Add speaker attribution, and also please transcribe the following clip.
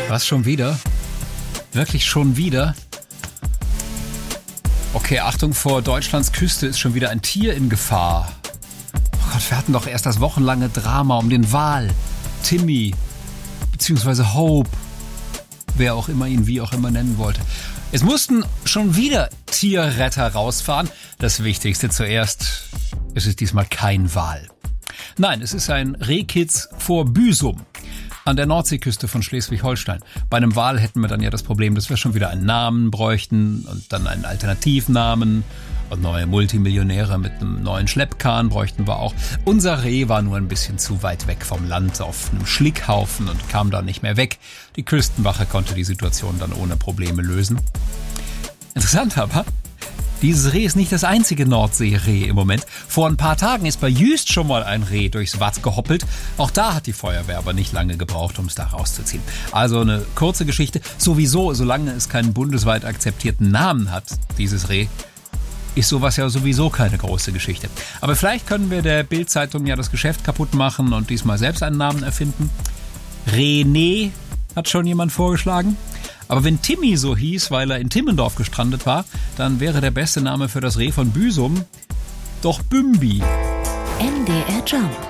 Speaker 1: Was, schon wieder? Wirklich schon wieder? Okay, Achtung, vor Deutschlands Küste ist schon wieder ein Tier in Gefahr. Oh Gott, wir hatten doch erst das wochenlange Drama um den Wal. Timmy, beziehungsweise Hope, wer auch immer ihn wie auch immer nennen wollte. Es mussten schon wieder Tierretter rausfahren. Das Wichtigste zuerst, es ist diesmal kein Wal. Nein, es ist ein Rehkitz vor Büsum an der Nordseeküste von Schleswig-Holstein. Bei einem Wal hätten wir dann ja das Problem, dass wir schon wieder einen Namen bräuchten und dann einen Alternativnamen und neue Multimillionäre mit einem neuen Schleppkahn bräuchten wir auch. Unser Reh war nur ein bisschen zu weit weg vom Land auf einem Schlickhaufen und kam dann nicht mehr weg. Die Küstenwache konnte die Situation dann ohne Probleme lösen. Interessant aber, dieses Reh ist nicht das einzige Nordsee-Reh im Moment. Vor ein paar Tagen ist bei Jüst schon mal ein Reh durchs Watt gehoppelt. Auch da hat die Feuerwehr aber nicht lange gebraucht, um es da rauszuziehen. Also eine kurze Geschichte. Sowieso, solange es keinen bundesweit akzeptierten Namen hat, dieses Reh, ist sowas ja sowieso keine große Geschichte. Aber vielleicht können wir der Bild-Zeitung ja das Geschäft kaputt machen und diesmal selbst einen Namen erfinden. René hat schon jemand vorgeschlagen. Aber wenn Timmy so hieß, weil er in Timmendorf gestrandet war, dann wäre der beste Name für das Reh von Büsum doch Bümbi.
Speaker 2: NDR Jump.